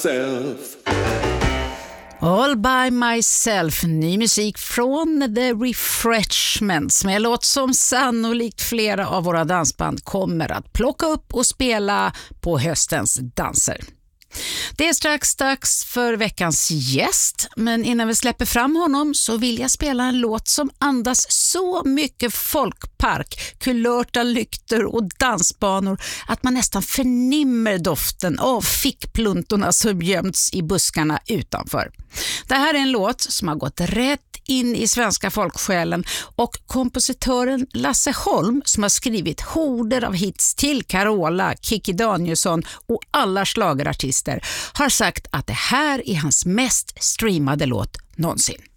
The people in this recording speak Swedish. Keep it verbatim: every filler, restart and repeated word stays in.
myself. All by myself, ny musik från The Refreshments med en låt som sannolikt flera av våra dansband kommer att plocka upp och spela på höstens danser. Det är strax dags för veckans gäst, men innan vi släpper fram honom så vill jag spela en låt som andas så mycket folkpark, kulörta lyktor och dansbanor att man nästan förnimmer doften av fickpluntorna som gömts i buskarna utanför. Det här är en låt som har gått rätt in i svenska folksjälen och kompositören Lasse Holm som har skrivit horder av hits till Carola, Kikki Danielsson och alla schlagerartister har sagt att det här är hans mest streamade låt någonsin.